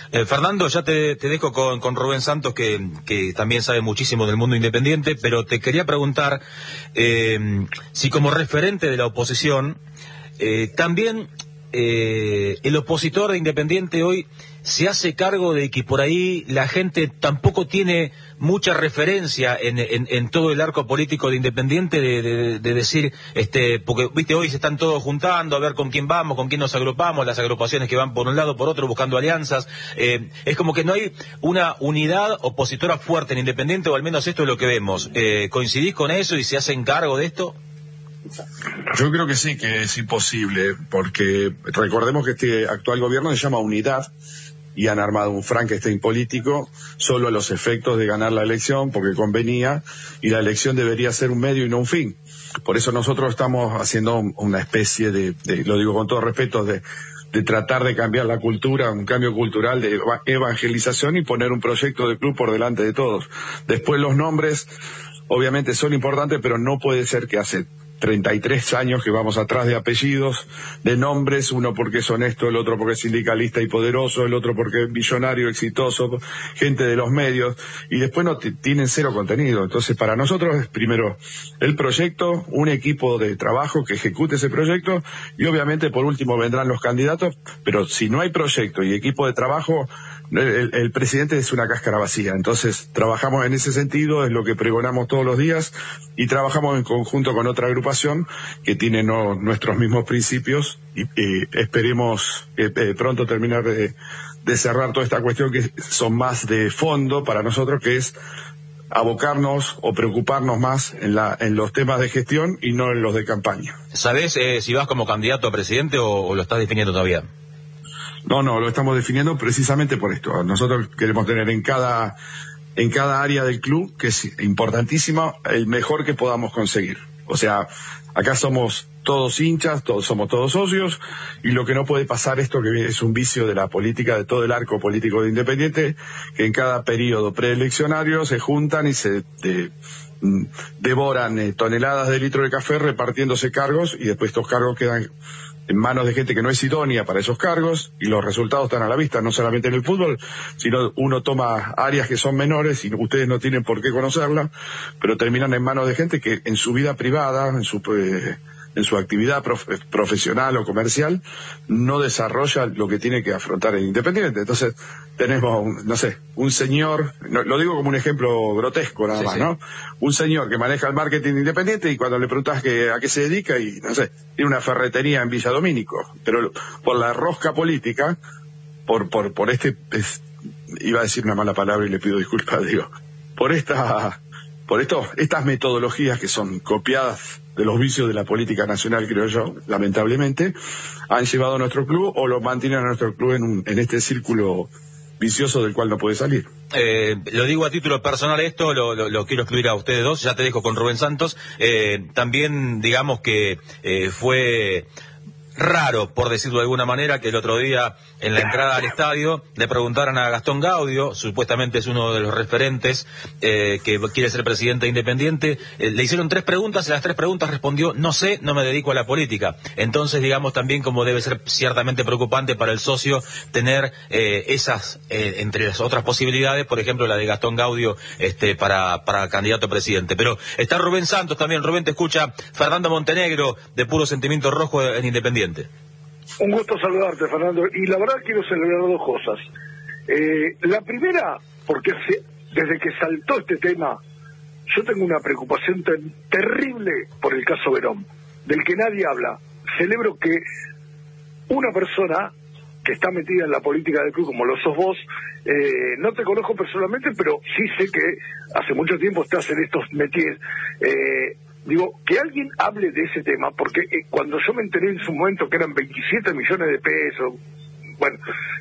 Fernando, ya te dejo con Rubén Santos, que también sabe muchísimo del mundo independiente, pero te quería preguntar si como referente de la oposición, también el opositor de Independiente hoy se hace cargo de que por ahí la gente tampoco tiene mucha referencia en todo el arco político de Independiente de decir, porque viste, hoy se están todos juntando a ver con quién vamos, con quién nos agrupamos, las agrupaciones que van por un lado, por otro, buscando alianzas. Es como que no hay una unidad opositora fuerte en Independiente, o al menos esto es lo que vemos. ¿Coincidís con eso y se hacen cargo de esto? Yo creo que sí, que es imposible, porque recordemos que este actual gobierno se llama Unidad y han armado un Frankenstein político solo a los efectos de ganar la elección, porque convenía, y la elección debería ser un medio y no un fin. Por eso nosotros estamos haciendo una especie de lo digo con todo respeto, de tratar de cambiar la cultura, un cambio cultural de evangelización y poner un proyecto de club por delante de todos. Después los nombres obviamente son importantes, pero no puede ser que hace 33 años que vamos atrás de apellidos, de nombres, uno porque es honesto, el otro porque es sindicalista y poderoso, el otro porque es millonario, exitoso, gente de los medios, y después no tienen cero contenido. Entonces para nosotros es primero el proyecto, un equipo de trabajo que ejecute ese proyecto, y obviamente por último vendrán los candidatos, pero si no hay proyecto y equipo de trabajo, el presidente es una cáscara vacía. Entonces trabajamos en ese sentido, es lo que pregonamos todos los días, y trabajamos en conjunto con otra agrupación que tiene nuestros mismos principios, y esperemos pronto terminar de cerrar toda esta cuestión, que son más de fondo para nosotros, que es abocarnos o preocuparnos más en los temas de gestión y no en los de campaña. ¿Sabés si vas como candidato a presidente o lo estás definiendo todavía? No, lo estamos definiendo precisamente por esto. Nosotros queremos tener en cada área del club, que es importantísima, el mejor que podamos conseguir. O sea, acá somos todos hinchas, somos todos socios, y lo que no puede pasar, esto que es un vicio de la política, de todo el arco político de Independiente, que en cada periodo preeleccionario se juntan y se devoran toneladas de litro de café repartiéndose cargos, y después estos cargos quedan en manos de gente que no es idónea para esos cargos, y los resultados están a la vista, no solamente en el fútbol, sino uno toma áreas que son menores y ustedes no tienen por qué conocerlas, pero terminan en manos de gente que en su vida privada, en su actividad profesional o comercial, no desarrolla lo que tiene que afrontar el Independiente. Entonces tenemos, un señor, lo digo como un ejemplo grotesco nada más, ¿no? Un señor que maneja el marketing Independiente, y cuando le preguntas a qué se dedica, y tiene una ferretería en Villa Domínico, pero por la rosca política, iba a decir una mala palabra y le pido disculpas, por estas metodologías que son copiadas de los vicios de la política nacional, creo yo, lamentablemente, han llevado a nuestro club, o lo mantienen a nuestro club en este círculo vicioso del cual no puede salir. Lo digo a título personal esto, lo quiero excluir a ustedes dos, ya te dejo con Rubén Santos. También digamos que fue raro, por decirlo de alguna manera, que el otro día en la entrada al estadio le preguntaran a Gastón Gaudio, supuestamente es uno de los referentes que quiere ser presidente Independiente, le hicieron 3 preguntas, y las 3 preguntas respondió: no sé, no me dedico a la política. Entonces digamos también como debe ser ciertamente preocupante para el socio tener esas, entre las otras posibilidades, por ejemplo la de Gastón Gaudio para candidato a presidente. Pero está Rubén Santos también. Rubén, te escucha Fernando Montenegro, de Puro Sentimiento Rojo, en Independiente. Un gusto saludarte, Fernando, y la verdad quiero celebrar 2 cosas. La primera, porque desde que saltó este tema, yo tengo una preocupación terrible por el caso Verón, del que nadie habla. Celebro que una persona que está metida en la política del club, como lo sos vos, no te conozco personalmente, pero sí sé que hace mucho tiempo estás en estos métiers. Digo, que alguien hable de ese tema, porque cuando yo me enteré en su momento que eran 27 millones de pesos, bueno,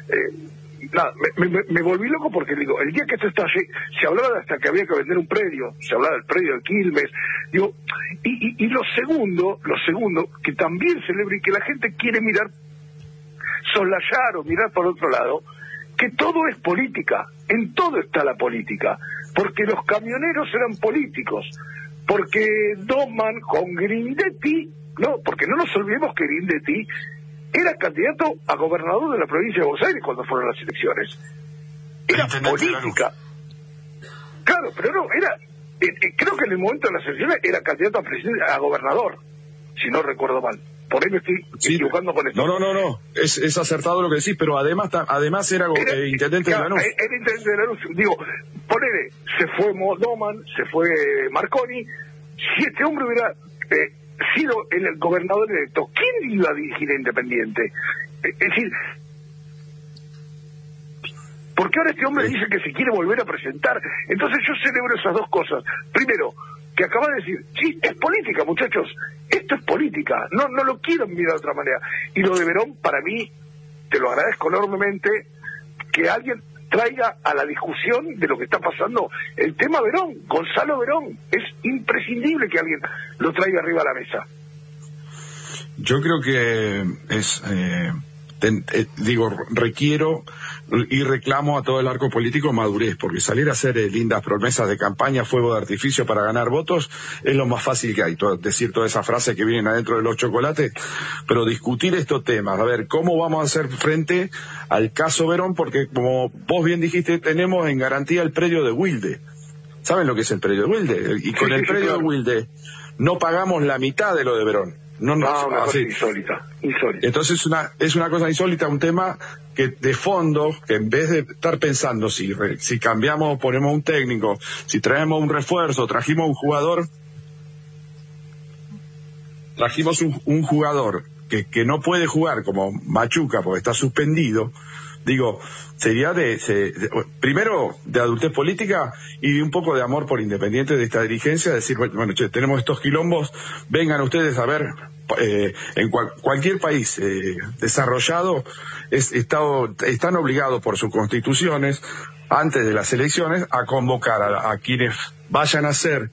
me volví loco, porque digo, el día que esto estalló, se hablaba de hasta que había que vender un predio, se hablaba del predio de Quilmes, digo, y lo segundo, que también celebro y que la gente quiere mirar, soslayar o mirar por otro lado, que todo es política, en todo está la política, porque los camioneros eran políticos, porque Doman con Grindetti, no, porque no nos olvidemos que Grindetti era candidato a gobernador de la provincia de Buenos Aires cuando fueron las elecciones. Era política. Claro, pero no, era... creo que en el momento de las elecciones era candidato a gobernador, si no recuerdo mal. Por ahí me estoy equivocando con esto. No. Es acertado lo que decís, pero además era intendente de Lanús. Era intendente de Lanús. Digo, ponele, se fue Doman, se fue Marconi. Si este hombre hubiera sido el gobernador electo, ¿quién iba a dirigir a Independiente? Es decir, porque ahora este hombre dice que se quiere volver a presentar. Entonces yo celebro esas dos cosas. Primero, que acaba de decir, sí, es política, muchachos, esto es política, no lo quiero mirar de otra manera. Y lo de Verón, para mí, te lo agradezco enormemente, que alguien traiga a la discusión de lo que está pasando el tema Verón, Gonzalo Verón. Es imprescindible que alguien lo traiga arriba a la mesa. Yo creo que requiero y reclamo a todo el arco político madurez, porque salir a hacer lindas promesas de campaña, fuego de artificio para ganar votos, es lo más fácil que hay, decir todas esas frases que vienen adentro de los chocolates, pero discutir estos temas, a ver, ¿cómo vamos a hacer frente al caso Verón? Porque, como vos bien dijiste, tenemos en garantía el predio de Wilde. ¿Saben lo que es el predio de Wilde? Y con el predio de Wilde no pagamos la mitad de lo de Verón. Una cosa insólita. Entonces es una cosa insólita, un tema que de fondo, que en vez de estar pensando si cambiamos, ponemos un técnico, si traemos un refuerzo, trajimos un jugador que no puede jugar, como Machuca porque está suspendido, digo, sería primero de adultez política y de un poco de amor por Independiente de esta dirigencia, decir, bueno, tenemos estos quilombos, vengan ustedes a ver, en cualquier país desarrollado están obligados por sus constituciones, antes de las elecciones, a convocar a quienes vayan a ser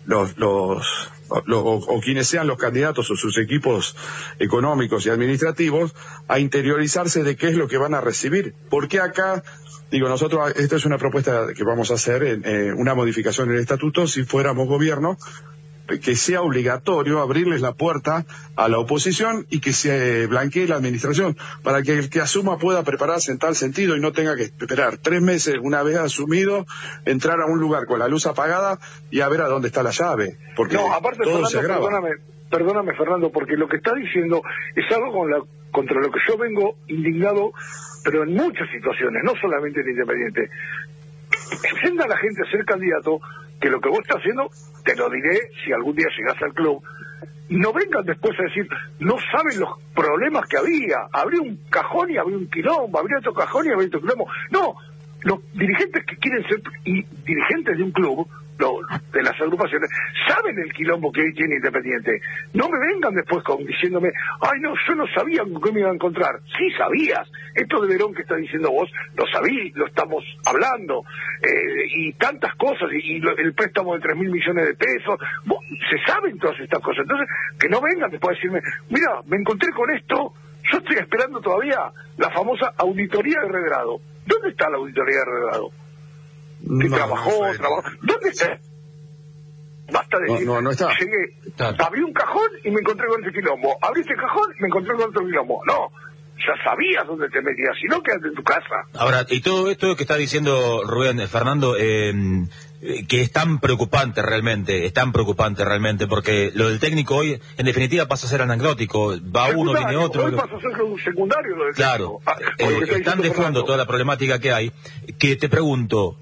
o quienes sean los candidatos o sus equipos económicos y administrativos, a interiorizarse de qué es lo que van a recibir. ¿Por qué acá? Digo, nosotros, esta es una propuesta que vamos a hacer, una modificación en el estatuto, si fuéramos gobierno, que sea obligatorio abrirles la puerta a la oposición y que se blanquee la administración, para que el que asuma pueda prepararse en tal sentido y no tenga que esperar 3 meses, una vez asumido, entrar a un lugar con la luz apagada y a ver a dónde está la llave, porque aparte, todo Fernando, se agrava. Perdóname, Fernando, porque lo que está diciendo es algo contra lo que yo vengo indignado, pero en muchas situaciones, no solamente en Independiente. Presenta a la gente a ser candidato, que lo que vos estás haciendo, te lo diré si algún día llegás al club, y no vengan después a decir, no saben los problemas que habría un cajón y habría un quilombo, habría otro cajón y habría otro quilombo. No, los dirigentes que quieren ser dirigentes de un club, de las agrupaciones, saben el quilombo que hoy tiene Independiente. No me vengan después diciéndome, ay no, yo no sabía con qué me iba a encontrar. Sí sabías, esto de Verón que está diciendo vos, lo sabí, lo estamos hablando, y tantas cosas, y el préstamo de 3.000 millones de pesos, se saben todas estas cosas. Entonces, que no vengan después a decirme, mira, me encontré con esto, yo estoy esperando todavía la famosa auditoría de regrado. ¿Dónde está la auditoría de regrado? Que trabajó. ¿Dónde está? Basta de decir, no está. Llegué, abrí un cajón y me encontré con ese quilombo. Abrí ese cajón y me encontré con otro quilombo. No, ya sabías dónde te metías, si no, quédate en tu casa. Ahora, y todo esto que está diciendo Rubén, Fernando, que es tan preocupante realmente, porque lo del técnico hoy, en definitiva, pasa a ser anecdótico. Va uno, viene otro. Hoy pasa a ser un secundario lo del claro, técnico. Están de fondo toda la problemática que hay. Que te pregunto,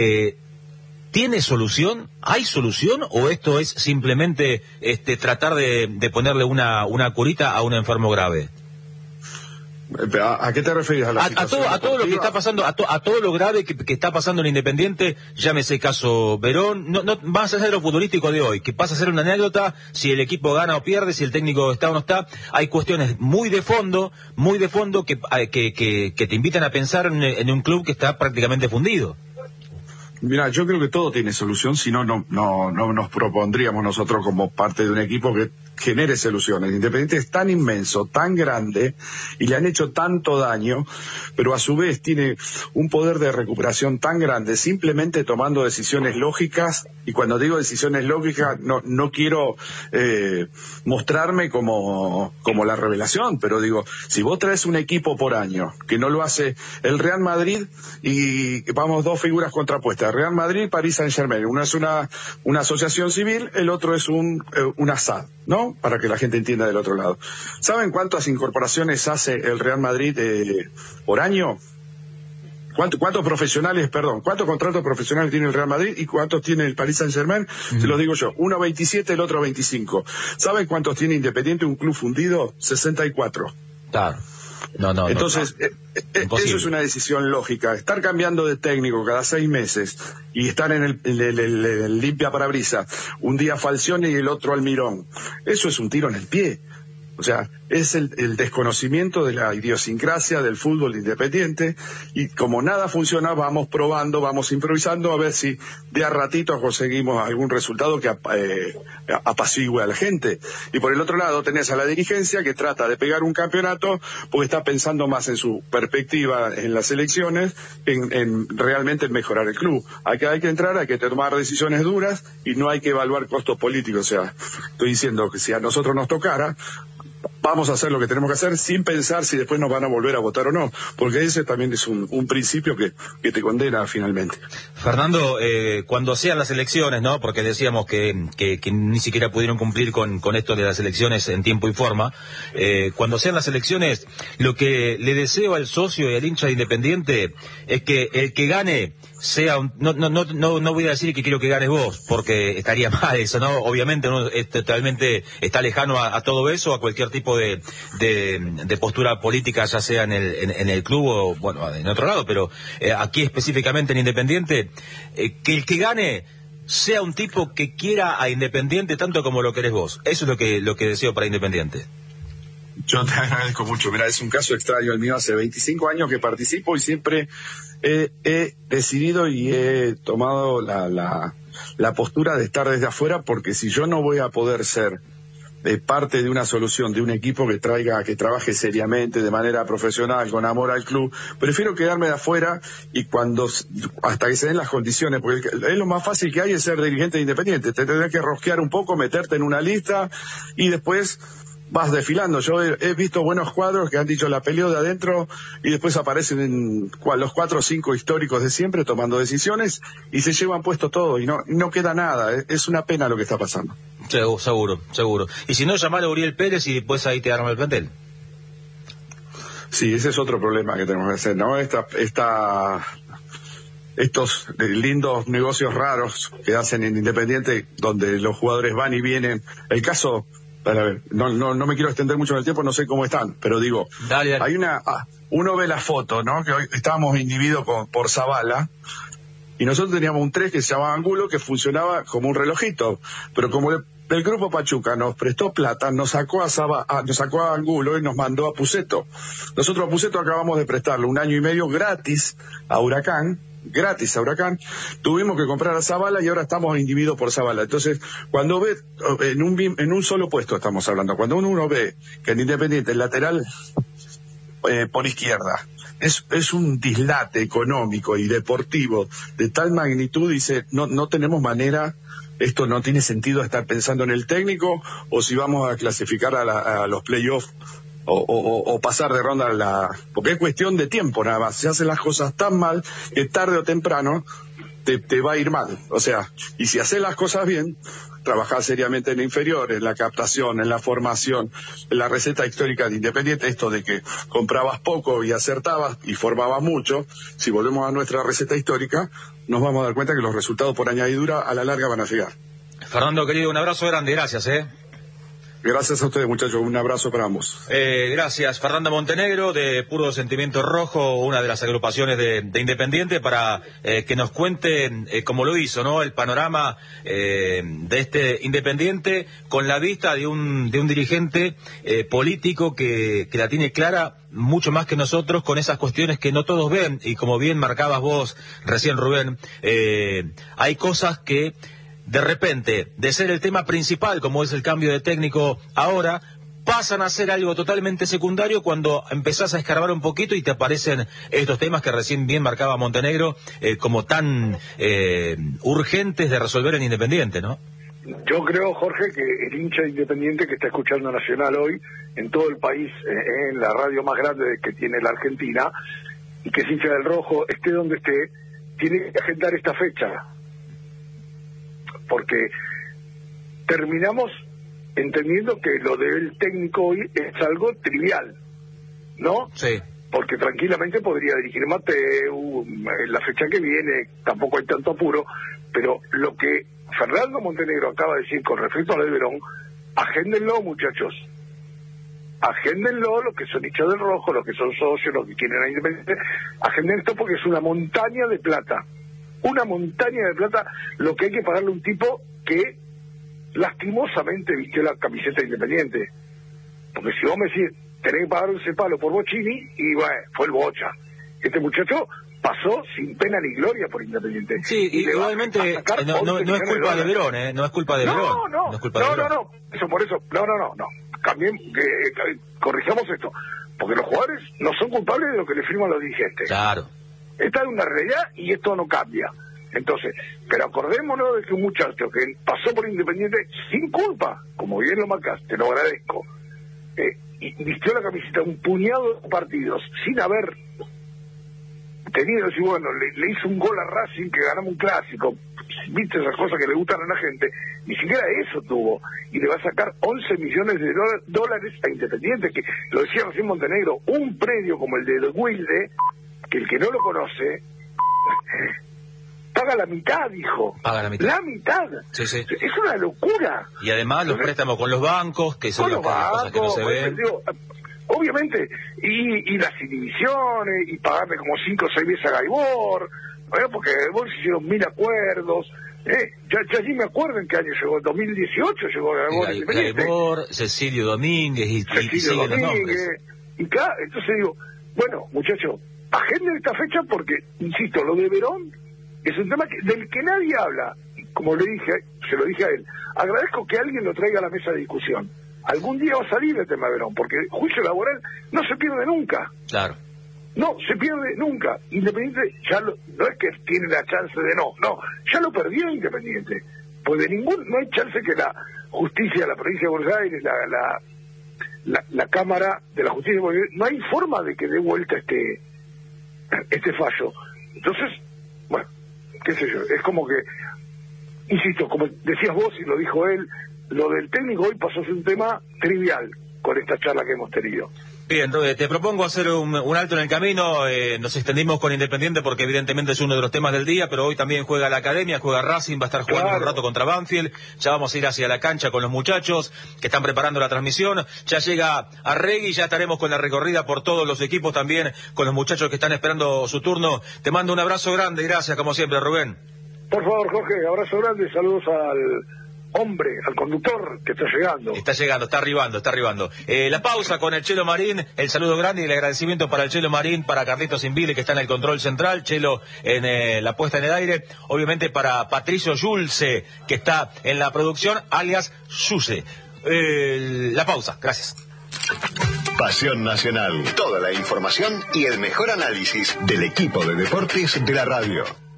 ¿tiene solución? ¿Hay solución? ¿O esto es simplemente tratar de ponerle una curita a un enfermo grave? ¿A qué te refieres? A todo lo que está pasando, a todo lo grave que está pasando en Independiente, llámese caso Verón, no más allá de lo futbolístico de hoy, que pasa a ser una anécdota, si el equipo gana o pierde, si el técnico está o no está. Hay cuestiones muy de fondo que te invitan a pensar en un club que está prácticamente fundido. Mira, yo creo que todo tiene solución, si no nos propondríamos nosotros como parte de un equipo que genere soluciones. Independiente es tan inmenso, tan grande, y le han hecho tanto daño, pero a su vez tiene un poder de recuperación tan grande, simplemente tomando decisiones lógicas, y cuando digo decisiones lógicas, no quiero mostrarme como la revelación, pero digo, si vos traes un equipo por año, que no lo hace el Real Madrid, y vamos, dos figuras contrapuestas, Real Madrid, París Saint-Germain, una es una asociación civil, el otro es una SAD, ¿no? Para que la gente entienda del otro lado. ¿Saben cuántas incorporaciones hace el Real Madrid por año? ¿Cuántos contratos profesionales tiene el Real Madrid y cuántos tiene el Paris Saint-Germain? Te lo digo yo, uno 27, el otro 25. ¿Saben cuántos tiene Independiente, un club fundido? 64. Claro. No. Entonces, eso es una decisión lógica. Estar cambiando de técnico cada 6 meses y estar en el limpia parabrisas, un día Falcioni y el otro Almirón, eso es un tiro en el pie. O sea, es el desconocimiento de la idiosincrasia del fútbol Independiente, y como nada funciona, vamos probando, vamos improvisando a ver si de a ratito conseguimos algún resultado que apacigüe a la gente. Y por el otro lado tenés a la dirigencia que trata de pegar un campeonato porque está pensando más en su perspectiva en las elecciones, en realmente en mejorar el club. Hay que entrar, hay que tomar decisiones duras y no hay que evaluar costos políticos. O sea, estoy diciendo que si a nosotros nos tocara, vamos a hacer lo que tenemos que hacer sin pensar si después nos van a volver a votar o no, porque ese también es un principio que te condena finalmente. Fernando, cuando sean las elecciones, ¿no? Porque decíamos que ni siquiera pudieron cumplir con esto de las elecciones en tiempo y forma. Cuando sean las elecciones, lo que le deseo al socio y al hincha de Independiente es que el que gane sea no voy a decir que quiero que ganes vos, porque estaría mal eso, ¿no? Obviamente uno totalmente está lejano a todo eso, a cualquier tipo de postura política, ya sea en el club o, bueno, en otro lado, pero aquí específicamente en Independiente, que el que gane sea un tipo que quiera a Independiente tanto como lo querés vos. Eso es lo que deseo para Independiente. Yo te agradezco mucho. Mira, es un caso extraño el mío. Hace 25 años que participo y siempre he decidido y he tomado la postura de estar desde afuera, porque si yo no voy a poder ser parte de una solución de un equipo que trabaje seriamente, de manera profesional, con amor al club, prefiero quedarme de afuera y hasta que se den las condiciones, porque es lo más fácil que hay es ser dirigente de Independiente. Te tendrás que rosquear un poco, meterte en una lista y después vas desfilando. Yo he visto buenos cuadros que han dicho la peleó de adentro y después aparecen los 4 o 5 históricos de siempre tomando decisiones y se llevan puesto todo y no queda nada. Es una pena lo que está pasando. Seguro. Y si no, llamar a Uriel Pérez y después ahí te arma el plantel. Sí, ese es otro problema que tenemos que hacer, ¿no? Estos lindos negocios raros que hacen en Independiente, donde los jugadores van y vienen. El caso, para ver, no me quiero extender mucho en el tiempo, no sé cómo están, pero digo, dale. Hay uno ve la foto, ¿no? Que hoy estábamos inhibidos por Zavala, y nosotros teníamos un 3 que se llamaba Angulo, que funcionaba como un relojito, pero como el Grupo Pachuca nos prestó plata, nos sacó a Angulo y nos mandó a Puceto. Nosotros a Puceto acabamos de prestarle 1 año y medio gratis a Huracán, tuvimos que comprar a Zavala y ahora estamos inhibidos por Zavala. Entonces, cuando ve, en un solo puesto estamos hablando, cuando uno ve que en Independiente el lateral por izquierda es un dislate económico y deportivo de tal magnitud, dice, no tenemos manera. Esto no tiene sentido estar pensando en el técnico o si vamos a clasificar a los playoffs o pasar de ronda porque es cuestión de tiempo nada más. Se hacen las cosas tan mal que tarde o temprano te va a ir mal. O sea, y si haces las cosas bien, trabajar seriamente en inferior, en la captación, en la formación, en la receta histórica de Independiente, esto de que comprabas poco y acertabas y formabas mucho, si volvemos a nuestra receta histórica, nos vamos a dar cuenta que los resultados por añadidura a la larga van a llegar. Fernando, querido, un abrazo grande, gracias. Gracias a ustedes, muchachos, un abrazo para ambos. Gracias. Fernanda Montenegro, de Puro Sentimiento Rojo, una de las agrupaciones de Independiente, para que nos cuente, como lo hizo, ¿no?, el panorama de este Independiente, con la vista de un dirigente político que la tiene clara mucho más que nosotros, con esas cuestiones que no todos ven, y como bien marcabas vos recién, Rubén, hay cosas que de repente, de ser el tema principal, como es el cambio de técnico ahora, pasan a ser algo totalmente secundario cuando empezás a escarbar un poquito y te aparecen estos temas que recién bien marcaba Montenegro como tan urgentes de resolver en Independiente, ¿no? Yo creo, Jorge, que el hincha Independiente que está escuchando Nacional hoy, en todo el país, en la radio más grande que tiene la Argentina, y que es hincha del Rojo, esté donde esté, tiene que agendar esta fecha. Porque terminamos entendiendo que lo del técnico hoy es algo trivial, ¿no? Sí. Porque tranquilamente podría dirigir Mateu, en la fecha que viene, tampoco hay tanto apuro, pero lo que Fernando Montenegro acaba de decir con respecto a lo de Verón, agéndenlo, muchachos. Agéndenlo, los que son hinchas del Rojo, los que son socios, los que quieren a Independiente, agenden esto porque es una montaña de plata. Una montaña de plata lo que hay que pagarle a un tipo que lastimosamente vistió la camiseta Independiente. Porque si vos me decís, tenés que pagar ese palo por Bocini, y bueno, fue el Bocha. Este muchacho pasó sin pena ni gloria por Independiente. Sí, y igualmente no es culpa de Verón, ¿eh? No es culpa de Verón. No, eso por eso, no. También corrijamos esto, porque los jugadores no son culpables de lo que le firman los dirigentes. Claro. Esta es una realidad y esto no cambia. Entonces, pero acordémonos de que un muchacho que pasó por Independiente sin culpa, como bien lo marcas, te lo agradezco, y vistió la camiseta un puñado de partidos sin haber tenido, decir, bueno, le hizo un gol a Racing que ganamos un clásico, viste esas cosas que le gustan a la gente, ni siquiera eso tuvo, y le va a sacar 11 millones de dólares a Independiente, que lo decía recién Montenegro, un predio como el de Wilde, que el que no lo conoce paga la mitad, dijo. Paga la mitad. La mitad. Sí. Es una locura. Y además los préstamos con los bancos, que son las cosas que no se ven. Digo, obviamente, y las inhibiciones, y pagarle como 5 o 6 veces a Gaibor, ¿no? Porque Gaibor se hicieron 1000 acuerdos. Ya ni me acuerdo en qué año llegó, en 2018 llegó Gaibor, Cecilio Domínguez y siguen los nombres. Y claro, entonces digo, bueno, muchachos, agenden esta fecha porque, insisto, lo de Verón es un tema del que nadie habla. Como le dije, se lo dije a él, agradezco que alguien lo traiga a la mesa de discusión. Algún día va a salir el tema de Verón, porque el juicio laboral no se pierde nunca. Claro. No, se pierde nunca. Independiente ya no es que tiene la chance de no, ya lo perdió Independiente. Pues no hay chance que la justicia de la provincia de Buenos Aires, la Cámara de la Justicia de Buenos Aires, no hay forma de que dé vuelta este fallo. Entonces, bueno, qué sé yo, es como que, insisto, como decías vos y lo dijo él, lo del técnico hoy pasó a ser un tema trivial con esta charla que hemos tenido. Bien, Rode, te propongo hacer un alto en el camino. Nos extendimos con Independiente porque evidentemente es uno de los temas del día, pero hoy también juega la Academia, juega Racing, va a estar jugando un rato contra Banfield. Ya vamos a ir hacia la cancha con los muchachos que están preparando la transmisión. Ya llega Arregui, ya estaremos con la recorrida por todos los equipos también, con los muchachos que están esperando su turno. Te mando un abrazo grande, gracias como siempre, Rubén. Por favor, Jorge, abrazo grande, saludos al conductor que está llegando. Está arribando. La pausa con el Chelo Marín, el saludo grande y el agradecimiento para el Chelo Marín, para Carlitos Invile que está en el control central, Chelo en la puesta en el aire, obviamente para Patricio Yulce que está en la producción, alias Yuse. La pausa, gracias. Pasión Nacional, toda la información y el mejor análisis del equipo de deportes de la radio.